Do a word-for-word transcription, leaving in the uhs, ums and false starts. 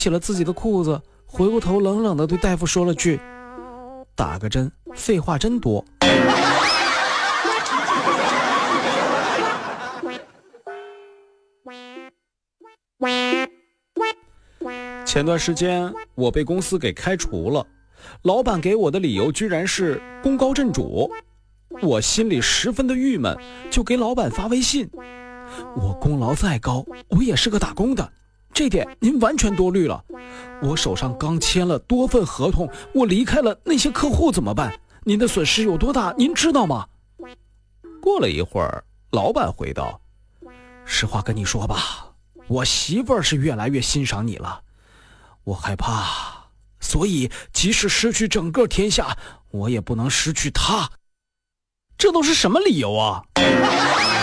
起了自己的裤子，回过头冷冷地对大夫说了句：打个针，废话真多。前段时间我被公司给开除了，老板给我的理由居然是功高震主，我心里十分的郁闷，就给老板发微信：我功劳再高，我也是个打工的，这点您完全多虑了。我手上刚签了多份合同，我离开了那些客户怎么办？您的损失有多大，您知道吗？过了一会儿，老板回道：实话跟你说吧，我媳妇儿是越来越欣赏你了，我害怕，所以即使失去整个天下，我也不能失去她。这都是什么理由啊？